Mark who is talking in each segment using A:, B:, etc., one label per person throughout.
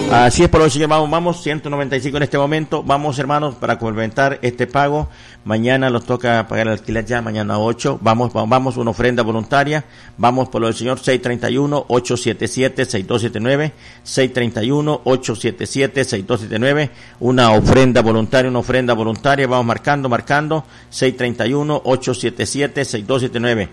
A: Así es, por lo que vamos, 195 en este momento. Vamos, hermanos, para complementar este pago. Mañana nos toca pagar el alquiler ya, mañana 8. Vamos, una ofrenda voluntaria. Vamos por lo del Señor, 631-877-6279. 631-877-6279. Una ofrenda voluntaria. Vamos marcando. 631-877-6279.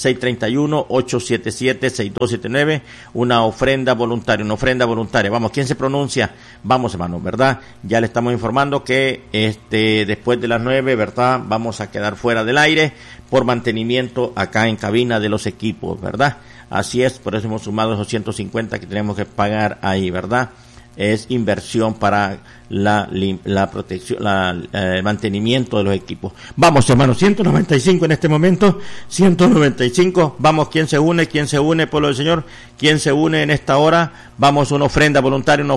A: 631-877-6279, una ofrenda voluntaria. Vamos, ¿quién se pronuncia? Vamos, hermanos, ¿verdad? Ya le estamos informando que después de las 9, ¿verdad? Vamos a quedar fuera del aire por mantenimiento acá en cabina de los equipos, ¿verdad? Así es, por eso hemos sumado esos 150 que tenemos que pagar ahí, ¿verdad? Es inversión para la protección, el mantenimiento de los equipos. Vamos, hermanos, 195 en este momento, 195. Vamos, ¿quién se une, pueblo del Señor? ¿Quién se une en esta hora? Vamos, una ofrenda voluntaria,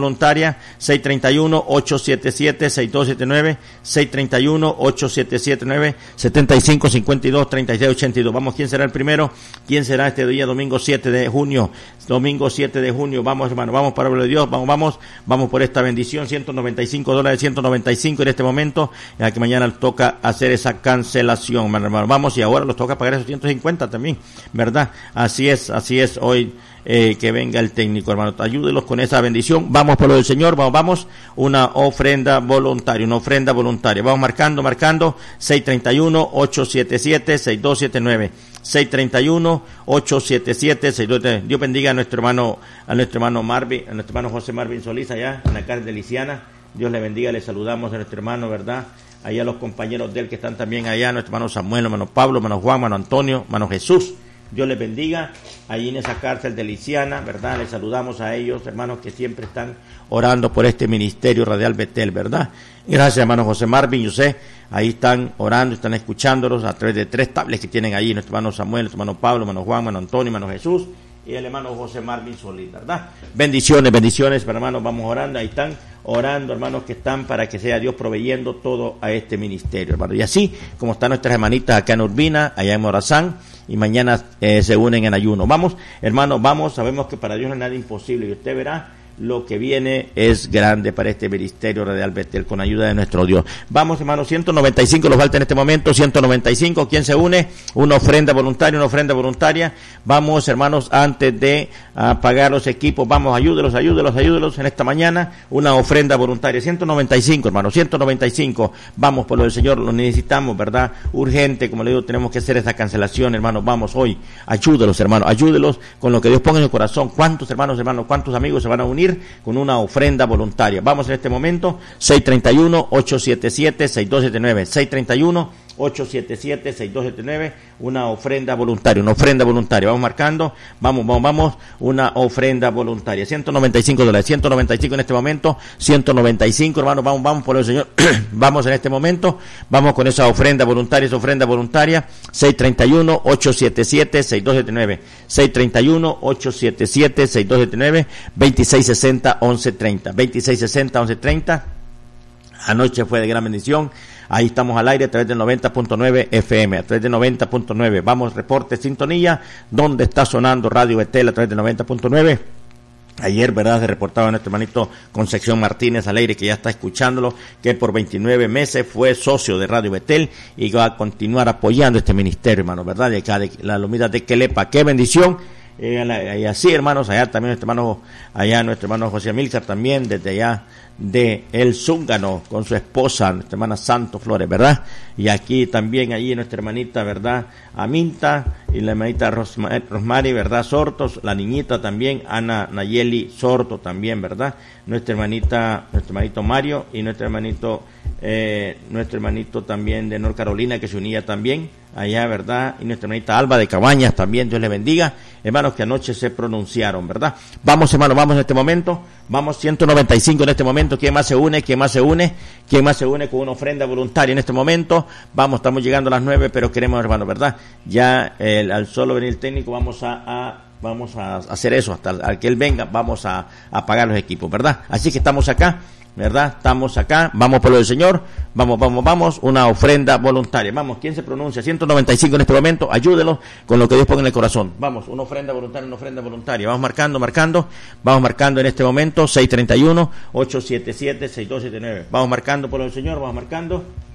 A: 631-877-6279, 631-877-9, 75-52-36-82. Vamos, ¿quién será el primero? ¿Quién será este día, domingo 7 de junio? Vamos, hermano, vamos, para de Dios, vamos por esta bendición. $195, 195 en este momento, ya que mañana toca hacer esa cancelación, hermano. Vamos, y ahora los toca pagar esos 150 también, ¿verdad? Así es, hoy, que venga el técnico, hermano, ayúdelos con esa bendición. Vamos por lo del Señor, vamos, una ofrenda voluntaria, vamos marcando, 631-877-6279, 631-877-6279. Dios bendiga a nuestro hermano Marvin, a nuestro hermano José Marvin Solís allá en la cárcel de Lisiana. Dios le bendiga, le saludamos a nuestro hermano, ¿verdad? Allá los compañeros de él que están también allá, nuestro hermano Samuel, hermano Pablo, hermano Juan, hermano Antonio, hermano Jesús. Dios les bendiga allí en esa cárcel de Lisiana, ¿verdad? Les saludamos a ellos, hermanos, que siempre están orando por este ministerio Radial Betel, ¿verdad? Gracias, hermano José Marvin, yo sé, ahí están orando, están escuchándolos a través de 3 tablets que tienen allí, nuestro hermano Samuel, nuestro hermano Pablo, hermano Juan, hermano Antonio, hermano Jesús y el hermano José Marvin Solís, ¿verdad? Bendiciones, hermanos, vamos orando, ahí están orando, hermanos, que están para que sea Dios proveyendo todo a este ministerio, hermano. Y así como están nuestras hermanitas acá en Urbina, allá en Morazán, y mañana se unen en ayuno. Vamos, hermanos, sabemos que para Dios no hay nada imposible, y usted verá lo que viene es grande para este ministerio Radial Betel con ayuda de nuestro Dios. Vamos, hermanos, 195 los falta en este momento, 195. ¿Quién se une? Una ofrenda voluntaria. Vamos, hermanos, antes de pagar los equipos, vamos, ayúdelos en esta mañana, una ofrenda voluntaria. 195, hermanos, 195. Vamos, por lo del Señor, lo necesitamos, ¿verdad? Urgente, como le digo, tenemos que hacer esa cancelación, hermanos. Vamos hoy, ayúdelos, hermanos, ayúdelos con lo que Dios ponga en su corazón. ¿Cuántos hermanos, cuántos amigos se van a unir con una ofrenda voluntaria? Vamos en este momento, 631-877-6279, 631-877-6279, una ofrenda voluntaria. Vamos marcando, vamos, una ofrenda voluntaria. $195, 195 en este momento, 195, hermanos, vamos por el Señor. Vamos en este momento, vamos con esa ofrenda voluntaria, 631-877-6279, 631-877-6279, 2660-1130. Anoche fue de gran bendición. Ahí estamos al aire a través del 90.9 FM, a través del 90.9. Vamos, reporte, sintonía, donde está sonando Radio Betel a través del 90.9. Ayer, ¿verdad?, se reportaba nuestro hermanito Concepción Martínez al aire, que ya está escuchándolo, que por 29 meses fue socio de Radio Betel y va a continuar apoyando este ministerio, hermano, ¿verdad?, de acá, de la Lomita de Quelepa. ¡Qué bendición! Y así, hermanos, allá también nuestro hermano José Amílcar también, desde allá de El Zúngano, con su esposa, nuestra hermana Santo Flores, ¿verdad? Y aquí también, allí nuestra hermanita, ¿verdad?, Aminta, y la hermanita Rosmary, ¿verdad?, Sortos, la niñita también, Ana Nayeli Sorto también, ¿verdad? Nuestro hermanito Mario, y nuestro hermanito también de North Carolina, que se unía también allá, ¿verdad? Y nuestra hermanita Alba de Cabañas también, Dios le bendiga, hermanos, que anoche se pronunciaron, ¿verdad? Vamos, hermanos, vamos en este momento, vamos, 195 en este momento. ¿Quién más se une con una ofrenda voluntaria en este momento? Vamos, estamos llegando a las 9, pero queremos, hermanos, ¿verdad? Ya al solo venir el técnico vamos a vamos a hacer eso, hasta al que él venga, vamos a pagar los equipos, ¿verdad? Así que estamos acá, ¿verdad? Estamos acá, vamos por lo del Señor, vamos, una ofrenda voluntaria. Vamos, ¿quién se pronuncia? 195 en este momento, ayúdelos con lo que Dios pone en el corazón. Vamos, una ofrenda voluntaria. Vamos marcando en este momento, 631-877-6279. Vamos marcando por lo del Señor, vamos marcando.